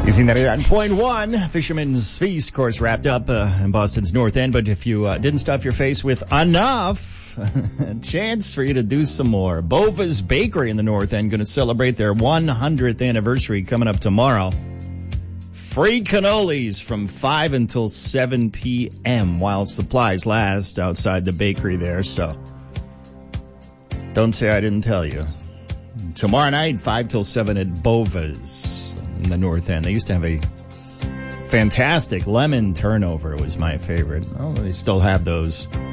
Easy 99.1. Fisherman's Feast, of course, wrapped up in Boston's North End. But if you didn't stuff your face with enough, a chance for you to do some more. Bova's Bakery in the North End going to celebrate their 100th anniversary coming up tomorrow. Free cannolis from 5 until 7 p.m. while supplies last outside the bakery there. So don't say I didn't tell you. Tomorrow night, 5 till 7 at Bova's in the North End. They used to have a fantastic lemon turnover. It was my favorite. Oh, they still have those.